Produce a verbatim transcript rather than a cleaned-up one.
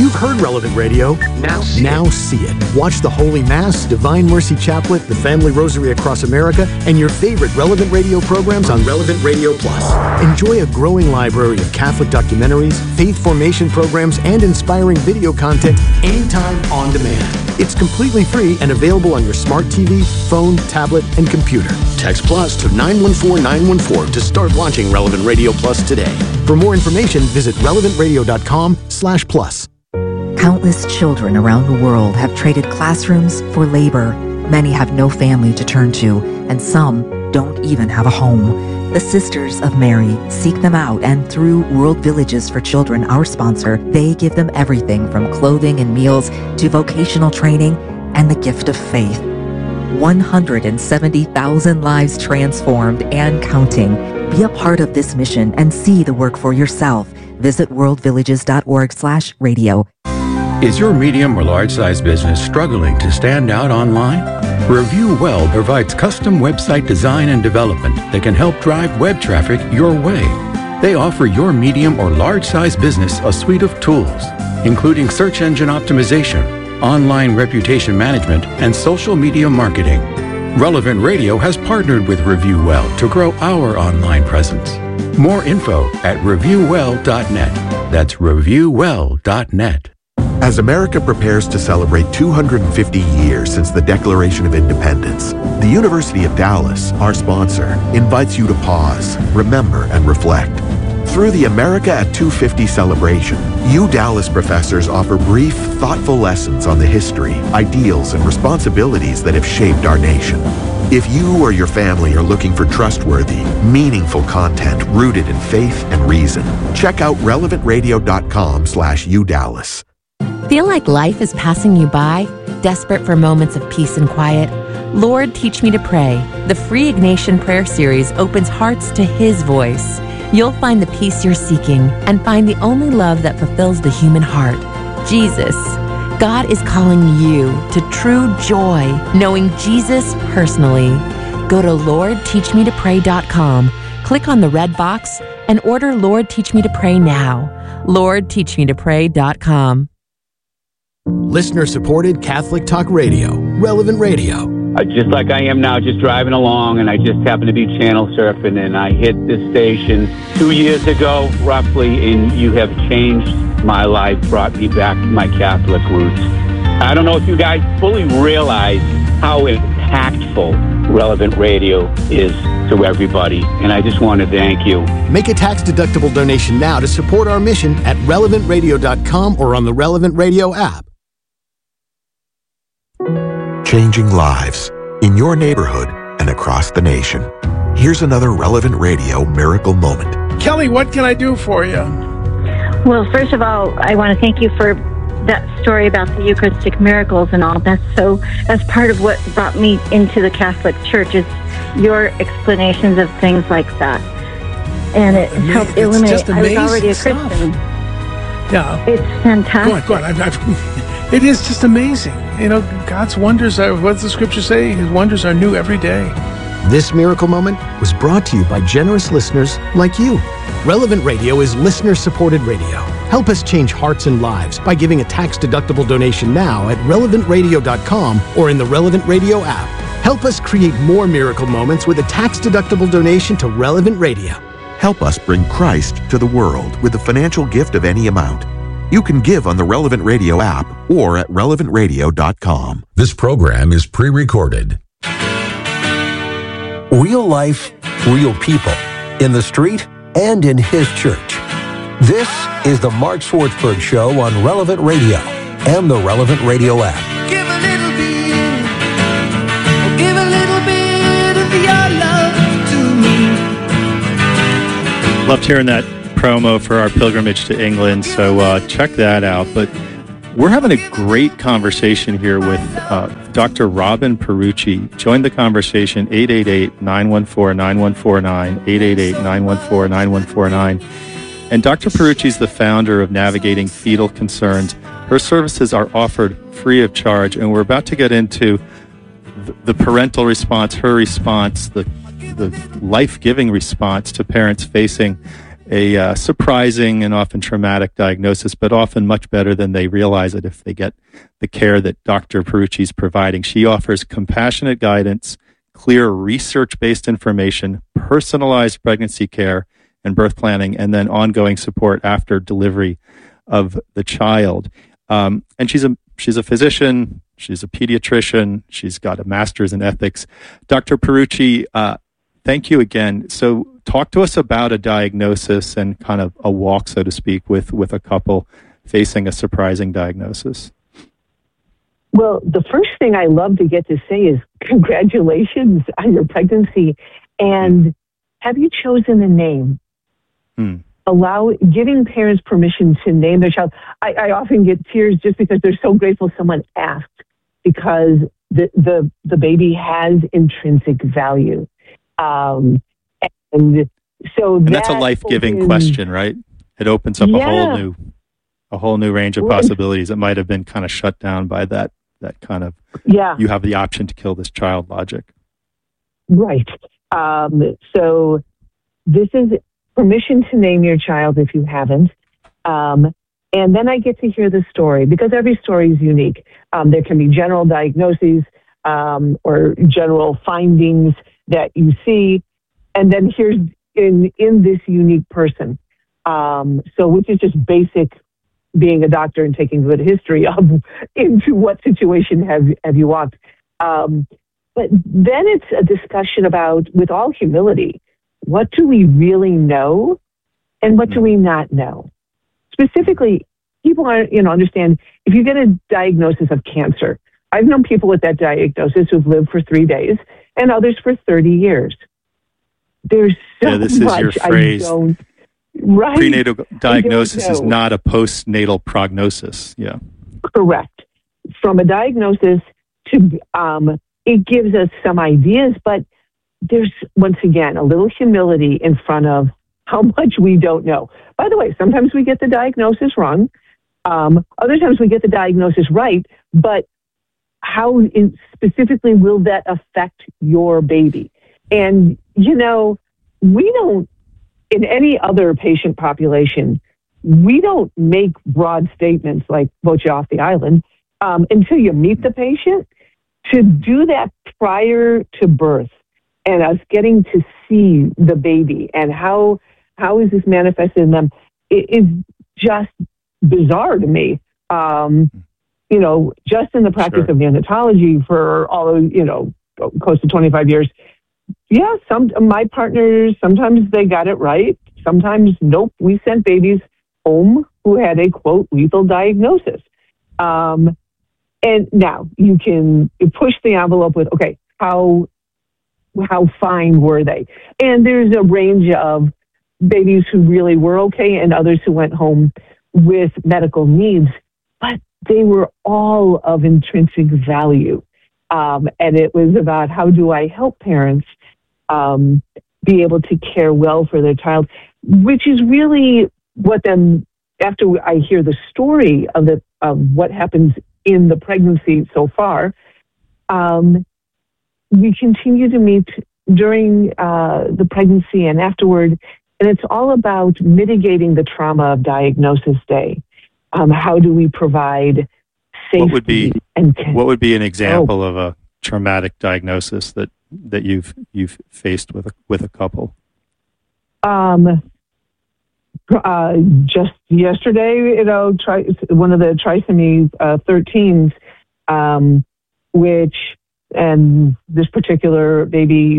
You've heard Relevant Radio. Now see now it. see it. Watch the Holy Mass, Divine Mercy Chaplet, the Family Rosary Across America, and your favorite Relevant Radio programs on Relevant Radio Plus. Enjoy a growing library of Catholic documentaries, faith formation programs, and inspiring video content anytime on demand. It's completely free and available on your smart T V, phone, tablet, and computer. Text Plus to nine one four nine one four to start launching Relevant Radio Plus today. For more information, visit relevant radio dot com slash plus. Countless children around the world have traded classrooms for labor. Many have no family to turn to, and some don't even have a home. The Sisters of Mary seek them out, and through World Villages for Children, our sponsor, they give them everything from clothing and meals to vocational training and the gift of faith. one hundred seventy thousand lives transformed and counting. Be a part of this mission and see the work for yourself. Visit world villages dot org slash radio. Is your medium or large size business struggling to stand out online? Review Well provides custom website design and development that can help drive web traffic your way. They offer your medium or large size business a suite of tools, including search engine optimization, online reputation management, and social media marketing. Relevant Radio has partnered with Review Well to grow our online presence. More info at review well dot net. That's review well dot net. As America prepares to celebrate two hundred fifty years since the Declaration of Independence, the University of Dallas, our sponsor, invites you to pause, remember, and reflect. Through the America at two fifty celebration, U Dallas professors offer brief, thoughtful lessons on the history, ideals, and responsibilities that have shaped our nation. If you or your family are looking for trustworthy, meaningful content rooted in faith and reason, check out relevant radio dot com slash U Dallas. Feel like life is passing you by? Desperate for moments of peace and quiet? Lord, Teach Me to Pray. The free Ignatian Prayer Series opens hearts to His voice. You'll find the peace you're seeking and find the only love that fulfills the human heart, Jesus. God is calling you to true joy, knowing Jesus personally. Go to lord teach me to pray dot com, click on the red box, and order Lord Teach Me to Pray now. lord teach me to pray dot com. Listener-supported Catholic Talk Radio, Relevant Radio. Uh, just like I am now, just driving along, and I just happened to be channel surfing, and I hit this station two years ago, roughly, and you have changed my life, brought me back to my Catholic roots. I don't know if you guys fully realize how impactful Relevant Radio is to everybody, and I just want to thank you. Make a tax-deductible donation now to support our mission at relevant radio dot com or on the Relevant Radio app. Changing lives in your neighborhood and across the nation. Here's another Relevant Radio miracle moment. Kelly, what can I do for you? Well, first of all, I want to thank you for that story about the Eucharistic miracles and all. That's so, that's part of what brought me into the Catholic Church, is your explanations of things like that. And it Ama- helped illuminate. Just I was already a stuff. Christian. Yeah. It's fantastic. Go on, go on. I've, I've, it is just amazing. You know, God's wonders are, what does the scripture say? His wonders are new every day. This miracle moment was brought to you by generous listeners like you. Relevant Radio is listener-supported radio. Help us change hearts and lives by giving a tax-deductible donation now at relevant radio dot com or in the Relevant Radio app. Help us create more miracle moments with a tax-deductible donation to Relevant Radio. Help us bring Christ to the world with a financial gift of any amount. You can give on the Relevant Radio app or at relevant radio dot com. This program is pre-recorded. Real life, real people, in the street and in His church. This is the Mark Swartzberg Show on Relevant Radio and the Relevant Radio app. Give a little bit, give a little bit of your love to me. Loved hearing that promo for our pilgrimage to England, so uh, check that out. But we're having a great conversation here with uh, Doctor Robin Pierucci. Join the conversation, eight eight eight, nine one four, nine one four nine, eight eight eight, nine one four, nine one four nine. And Doctor Pierucci is the founder of Navigating Fetal Concerns. Her services are offered free of charge, and we're about to get into the parental response, her response, the, the life-giving response to parents facing a uh, surprising and often traumatic diagnosis, but often much better than they realize it if they get the care that Doctor Perucci is providing. She offers compassionate guidance, clear research-based information, personalized pregnancy care and birth planning, and then ongoing support after delivery of the child. Um, and she's a she's a physician. She's a pediatrician. She's got a master's in ethics. Doctor Perucci, uh, thank you again. So talk to us about a diagnosis and kind of a walk, so to speak, with, with a couple facing a surprising diagnosis. Well, the first thing I love to get to say is congratulations on your pregnancy. And have you chosen a name? Hmm. Allow giving parents permission to name their child. I, I often get tears just because they're so grateful someone asked, because the the, the baby has intrinsic value. Um, and so and that that's a life-giving opens, question, right? It opens up yeah. a whole new a whole new range of Right. possibilities that might have been kind of shut down by that that kind of Yeah. you have the option to kill this child logic. Right. Um, so this is permission to name your child if you haven't. Um, and then I get to hear the story, because every story is unique. Um, there can be general diagnoses um, or general findings that you see. And then here's in, in this unique person. Um, so which is just basic being a doctor and taking good history of into what situation have, have you walked. Um, but then it's a discussion about, with all humility, what do we really know and what do we not know? Specifically, people are, you know, understand if you get a diagnosis of cancer, I've known people with that diagnosis who've lived for three days and others for thirty years. There's so yeah, this much is your phrase. I don't, right? Prenatal diagnosis is know. not a postnatal prognosis. Yeah. Correct. From a diagnosis to, um, it gives us some ideas, but there's, once again, a little humility in front of how much we don't know. By the way, sometimes we get the diagnosis wrong. Um, other times we get the diagnosis right, but how in, specifically will that affect your baby? And, you know, we don't, in any other patient population, we don't make broad statements like vote you off the island um, until you meet the patient. To do that prior to birth and us getting to see the baby and how how is this manifested in them, it is just bizarre to me. Um, you know, just in the practice Sure. of neonatology for all of, you know, close to twenty-five years, yeah, some my partners, sometimes they got it right. Sometimes, nope, we sent babies home who had a, quote, lethal diagnosis. Um, and now you can push the envelope with, okay, how how fine were they? And there's a range of babies who really were okay and others who went home with medical needs, but they were all of intrinsic value. Um, and it was about how do I help parents um, be able to care well for their child, which is really what then, after I hear the story of the of what happens in the pregnancy so far, um, we continue to meet during uh, the pregnancy and afterward, and it's all about mitigating the trauma of diagnosis day. Um, how do we provide safety? What would be and what would be an example oh. of a traumatic diagnosis that, that you've you've faced with a, with a couple? Um, uh, just yesterday, you know, tri- one of the trisomy uh, thirteens, um, which, and this particular baby